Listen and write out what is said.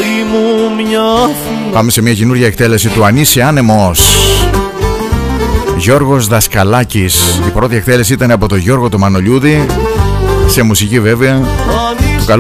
ζωή μου μια φίλη. Πάμε σε μια καινούργια εκτέλεση του Ανήσι Άνεμος, Γιώργος Δασκαλάκης. Η πρώτη εκτέλεση ήταν από τον Γιώργο το Μανολιούδη, σε μουσική βέβαια του καλού